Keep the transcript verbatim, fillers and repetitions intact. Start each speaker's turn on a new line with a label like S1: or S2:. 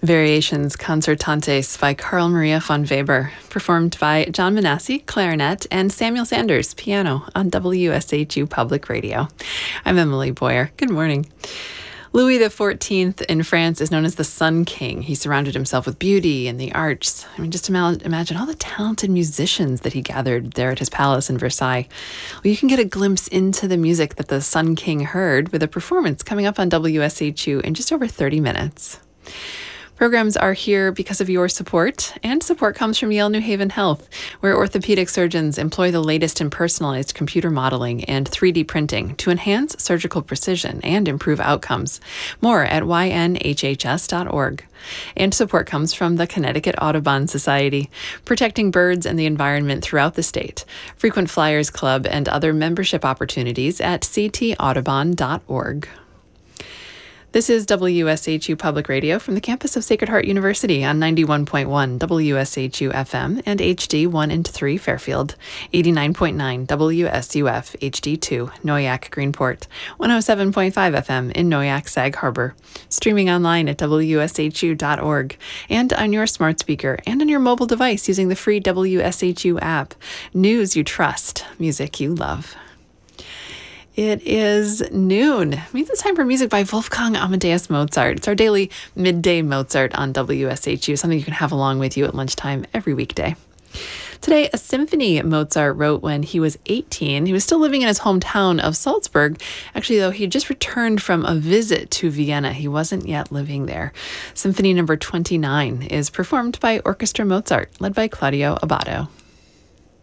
S1: Variations Concertantes by Carl Maria von Weber, performed by John Manassi, clarinet, and Samuel Sanders, piano, on W S H U Public Radio. I'm Emily Boyer. Good morning. Louis the fourteenth in France is known as the Sun King. He surrounded himself with beauty and the arts. I mean, just ima- imagine all the talented musicians that he gathered there at his palace in Versailles. Well, you can get a glimpse into the music that the Sun King heard with a performance coming up on W S H U in just over thirty minutes. Programs are here because of your support, and support comes from Yale New Haven Health, where orthopedic surgeons employ the latest in personalized computer modeling and three D printing to enhance surgical precision and improve outcomes. More at y n h h s dot org. And support comes from the Connecticut Audubon Society, protecting birds and the environment throughout the state. Frequent Flyers Club and other membership opportunities at c t audubon dot org. This is W S H U Public Radio from the campus of Sacred Heart University on ninety-one point one W S H U F M and H D one and three Fairfield, eighty-nine point nine W S U F H D two Noyac Greenport, one oh seven point five F M in Noyac Sag Harbor, streaming online at w s h u dot org and on your smart speaker and on your mobile device using the free W S H U app. News you trust, music you love. It is noon. It means it's time for music by Wolfgang Amadeus Mozart. It's our daily midday Mozart on W S H U, something you can have along with you at lunchtime every weekday. Today, a symphony Mozart wrote when he was eighteen. He was still living in his hometown of Salzburg. Actually, though, he had just returned from a visit to Vienna. He wasn't yet living there. Symphony number twenty-nine is performed by Orchestra Mozart, led by Claudio Abbado.